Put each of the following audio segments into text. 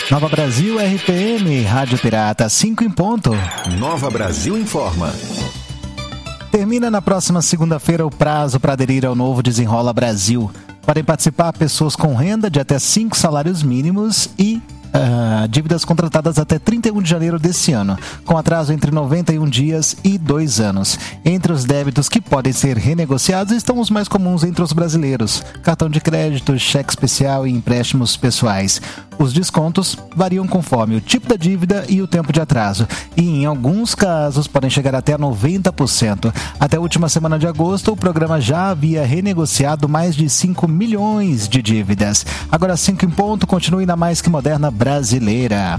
Nova Brasil RPM, Rádio Pirata, 5 em ponto. Nova Brasil informa. Termina na próxima segunda-feira o prazo para aderir ao novo Desenrola Brasil. Podem participar pessoas com renda de até 5 salários mínimos e dívidas contratadas até 31 de janeiro desse ano, com atraso entre 91 dias e 2 anos. Entre os débitos que podem ser renegociados estão os mais comuns entre os brasileiros: cartão de crédito, cheque especial e empréstimos pessoais. Os descontos variam conforme o tipo da dívida e o tempo de atraso, e em alguns casos podem chegar até 90%. Até a última semana de agosto, o programa já havia renegociado mais de 5 milhões de dívidas. Agora 5 em ponto, continue na mais que moderna brasileira.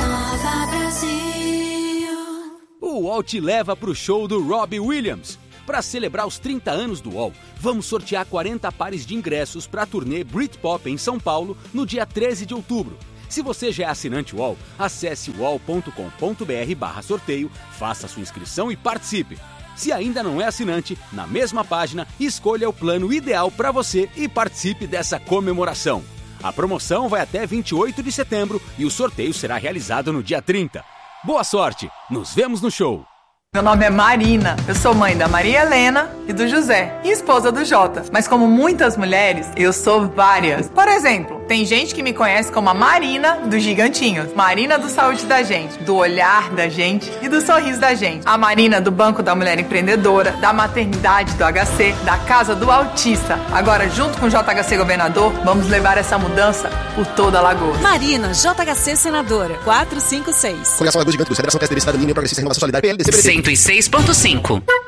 O UOL te leva para o show do Robbie Williams. Para celebrar os 30 anos do UOL, vamos sortear 40 pares de ingressos para a turnê Britpop em São Paulo no dia 13 de outubro. Se você já é assinante UOL, acesse uol.com.br/sorteio, faça sua inscrição e participe. Se ainda não é assinante, na mesma página, escolha o plano ideal para você e participe dessa comemoração. A promoção vai até 28 de setembro e o sorteio será realizado no dia 30. Boa sorte! Nos vemos no show! Meu nome é Marina, eu sou mãe da Maria Helena e do José, e esposa do Jota. Mas como muitas mulheres, eu sou várias. Por exemplo, tem gente que me conhece como a Marina dos Gigantinhos, Marina do Saúde da Gente, do olhar da gente e do sorriso da gente. A Marina do Banco da Mulher Empreendedora, da Maternidade do HC, da Casa do Autista. Agora, junto com o JHC Governador, vamos levar essa mudança por toda a Lagoa. Marina, JHC Senadora, 456. Coligação Lagoa Gigante do Federação PSDB Cidadania Progressista Renovação Solidária PL, 106.5.